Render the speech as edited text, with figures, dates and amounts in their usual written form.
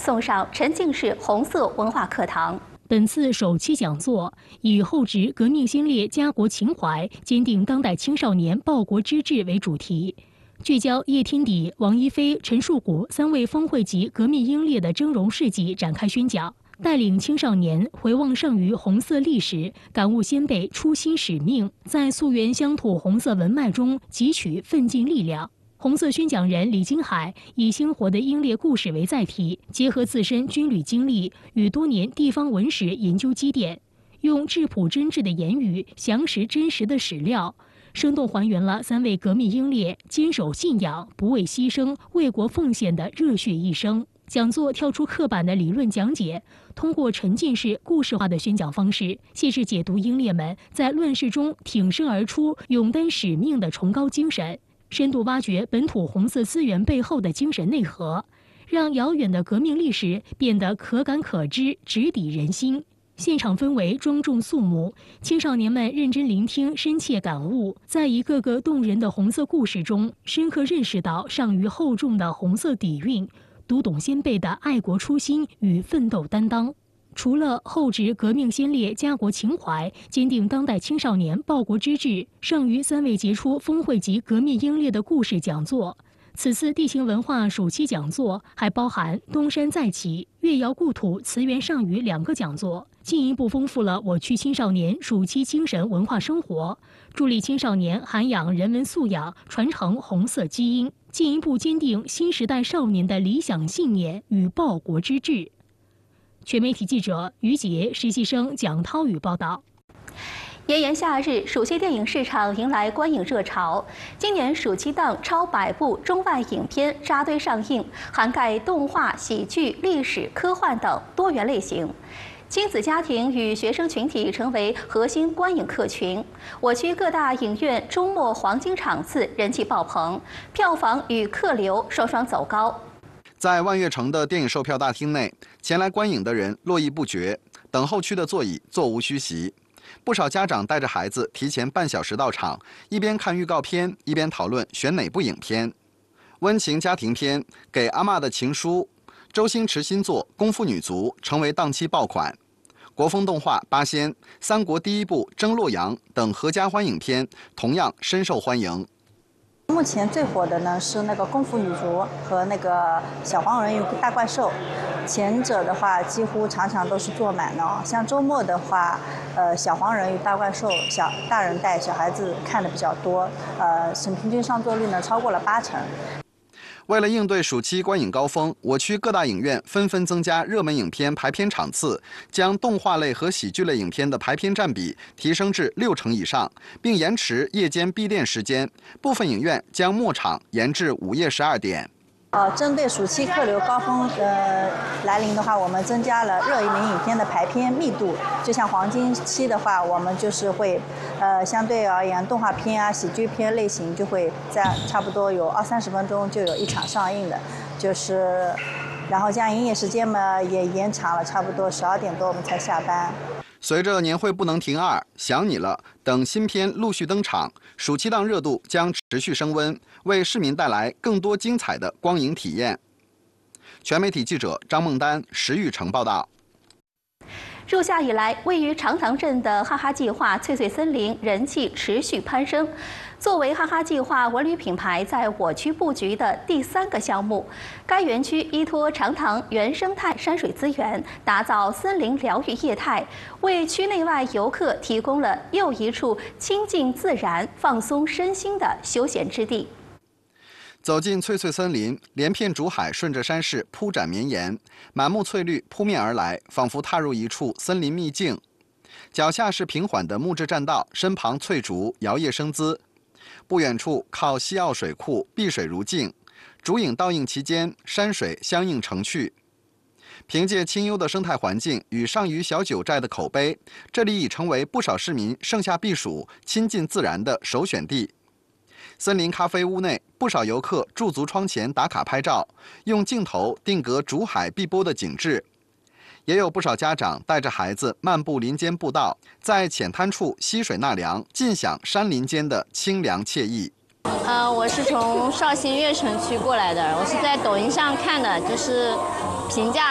送上沉浸式红色文化课堂。 本次首期讲座以厚植革命先烈家国情怀，坚定当代青少年报国之志为主题，聚焦叶天迪、王一飞、陈树谷3位峰会级革命英烈的峥嵘事迹展开宣讲，带领青少年回望剩余红色历史，感悟先辈初心使命，在溯源乡土红色文脉中汲取奋进力量。红色宣讲人李金海以鲜活的英烈故事为载体，结合自身军旅经历与多年地方文史研究积淀，用质朴真挚的言语详实真实的史料，生动还原了3位革命英烈坚守信仰、不畏牺牲、为国奉献的热血一生。讲座跳出刻板的理论讲解，通过沉浸式故事化的宣讲方式，细致解读英烈们在乱世中挺身而出、勇担使命的崇高精神，深度挖掘本土红色资源背后的精神内核，让遥远的革命历史变得可感可知、直抵人心。现场氛围庄重肃穆，青少年们认真聆听，深切感悟，在一个个动人的红色故事中，深刻认识到上虞厚重的红色底蕴，读懂先辈的爱国初心与奋斗担当。除了厚植革命先烈家国情怀，坚定当代青少年报国之志，剩余3位杰出峰会级革命英烈的故事讲座。此次地形文化暑期讲座还包含东山再起、越窑故土、慈源上虞2个讲座，进一步丰富了我区青少年暑期精神文化生活，助力青少年涵养人文素养，传承红色基因，进一步坚定新时代少年的理想信念与报国之志。全媒体记者于杰、实习生蒋涛宇报道。 炎炎夏日，暑期电影市场迎来观影热潮。今年暑期档超100部中外影片扎堆上映，涵盖动画、喜剧、历史、科幻等多元类型。亲子家庭与学生群体成为核心观影客群。我区各大影院周末黄金场次人气爆棚，票房与客流双双走高。 在万悦城的电影售票大厅内，前来观影的人络绎不绝，等候区的座椅座无虚席。不少家长带着孩子提前半小时到场，一边看预告片，一边讨论选哪部影片。温情家庭片《给阿嬷的情书》，周星驰新作《功夫女足》成为档期爆款。国风动画《八仙》、三国第一部《征洛阳》等合家欢影片同样深受欢迎。 目前最火的呢是那个《功夫女足》和那个《小黄人与大怪兽》，前者的话几乎常常都是坐满了。像周末的话，《小黄人与大怪兽》大人带小孩子看的比较多，平均上座率呢超过了80%。 为了应对暑期观影高峰，我区各大影院纷纷增加热门影片排片场次，将动画类和喜剧类影片的排片占比提升至60%以上，并延迟夜间闭店时间。部分影院将末场延至午夜12点。 针对暑期客流高峰来临的话，我们增加了热门影片的排片密度。就像黄金期的话，我们就是会，相对而言，动画片啊、喜剧片类型就会在差不多有20-30分钟就有一场上映的，然后这样营业时间嘛也延长了，差不多12点多我们才下班。 随着年会不能停2、想你了等新片陆续登场，暑期档热度将持续升温，为市民带来更多精彩的光影体验。全媒体记者张梦丹、石玉成报道。 入夏以来，位于长塘镇的哈哈计划翠翠森林人气持续攀升。作为哈哈计划文旅品牌在我区布局的第3个项目，该园区依托长塘原生态山水资源，打造森林疗愈业态，为区内外游客提供了又一处亲近自然、放松身心的休闲之地。 走进翠翠森林，连片竹海顺着山势铺展绵延，满目翠绿扑面而来，仿佛踏入一处森林秘境。脚下是平缓的木质栈道，身旁翠竹摇曳生姿。不远处靠西澳水库，碧水如镜，竹影倒映其间，山水相映成趣。凭借清幽的生态环境与上虞小九寨的口碑，这里已成为不少市民盛夏避暑、亲近自然的首选地。森林咖啡屋内，不少游客驻足窗前打卡拍照，用镜头定格竹海碧波的景致。也有不少家长带着孩子漫步林间步道，在浅滩处溪水纳凉，尽享山林间的清凉惬意。 我是从绍兴越城区过来的，我是在抖音上看的，就是评价